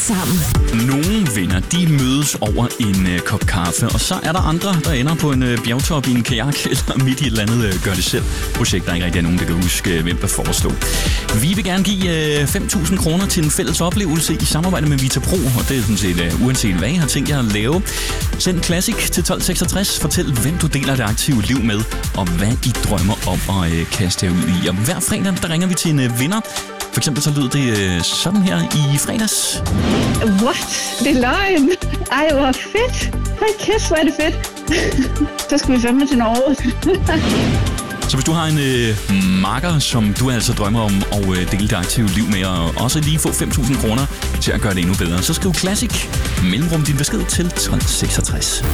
sammen. Nogle venner, de mødes over en kop kaffe, og så er der andre, der ender på en bjergtop i en kajak, eller midt i et eller andet gør-det-selv-projekt, der ikke rigtig er nogen, der kan huske, hvem der foreslår. Vi vil gerne give 5.000 kroner til en fælles oplevelse i samarbejde med Vita Pro, og det er sådan set uanset hvad I har tænkt jer at lave. Send Classic til 1266. Fortæl, hvem du deler det aktive liv med, og hvad I drømmer om at kaste jer ud i. Og hver fredag, der ringer vi til en vinder. For eksempel så lød det sådan her i fredags. What? Det er løgn. Ej, hvor fedt. Hold kæft, hvor er det fedt. Så skal vi fandme til Norge. Så hvis du har en makker, som du altså drømmer om at dele det aktive liv med, og også lige få 5.000 kroner til at gøre det endnu bedre, så skriv Classic mellemrum din besked til 1266.